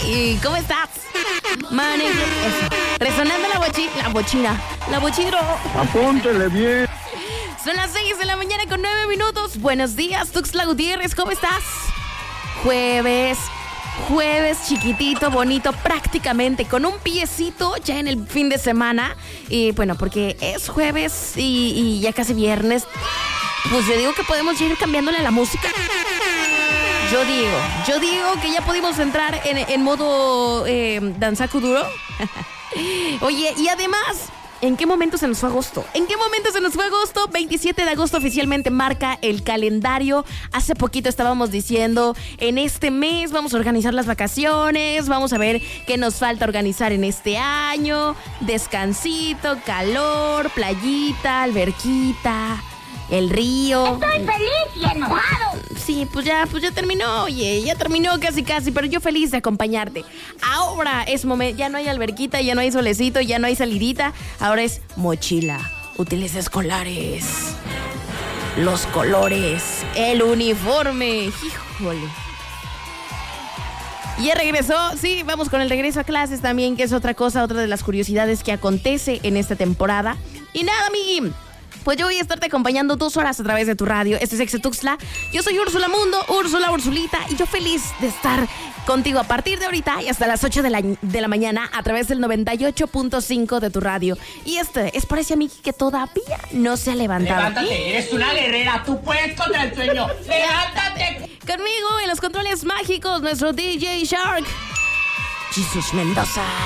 ¿Y cómo estás? Manejo. Eso. Resonando la bochina. Apúntele bien. Son las 6 de la mañana con 9 minutos. Buenos días, Tuxtla Gutiérrez, ¿cómo estás? Jueves chiquitito, bonito, prácticamente con un piecito ya en el fin de semana. Y bueno, porque es jueves y ya casi viernes, pues yo digo que podemos ir cambiándole la música. Yo digo que ya pudimos entrar en modo danzaku duro. Oye, y además, ¿en qué momento se nos fue agosto? 27 de agosto oficialmente marca el calendario. Hace poquito estábamos diciendo, en este mes vamos a organizar las vacaciones, vamos a ver qué nos falta organizar en este año. Descansito, calor, playita, alberquita, el río. Estoy feliz y enojado. Sí, pues ya terminó, oye, ya terminó casi, pero yo feliz de acompañarte. Ahora es momento, ya no hay alberquita, ya no hay solecito, ya no hay salidita, ahora es mochila, útiles escolares, los colores, el uniforme, híjole. Ya regresó, sí, vamos con el regreso a clases también, que es otra de las curiosidades que acontece en esta temporada. Y nada, amigui, pues yo voy a estarte acompañando 2 horas a través de tu radio. Este es Exe Tuxtla. Yo soy Úrsula Mundo, Ursulita, y yo feliz de estar contigo a partir de ahorita y hasta las 8 de la mañana a través del 98.5 de tu radio. Y este es por ese amigo que todavía no se ha levantado. Levántate, eres una guerrera, tú puedes contra el sueño. ¡Levántate! Conmigo en los controles mágicos, nuestro DJ Shark, Jesús Mendoza.